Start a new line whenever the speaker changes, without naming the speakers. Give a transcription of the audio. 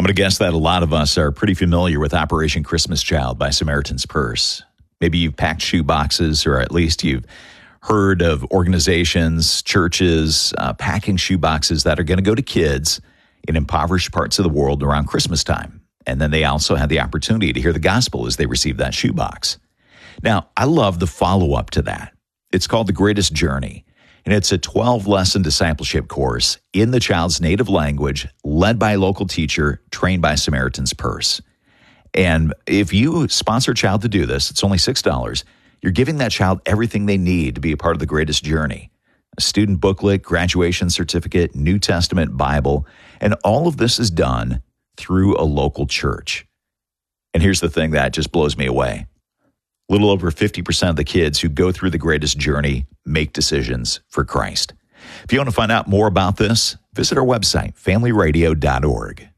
I'm going to guess that a lot of us are pretty familiar with Operation Christmas Child by Samaritan's Purse. Maybe you've packed shoe boxes, or at least you've heard of organizations, churches, packing shoe boxes that are going to go to kids in impoverished parts of the world around Christmas time. And then they also had the opportunity to hear the gospel as they received that shoe box. Now, I love the follow-up to that. It's called The Greatest Journey, and it's a 12-lesson discipleship course in the child's native language, led by a local teacher, trained by Samaritan's Purse. And if you sponsor a child to do this, it's only $6. You're giving that child everything they need to be a part of the greatest journey. A student booklet, graduation certificate, New Testament Bible, and all of this is done through a local church. And here's the thing that just blows me away. A little over 50% of the kids who go through the greatest journey make decisions for Christ. If you want to find out more about this, visit our website, familyradio.org.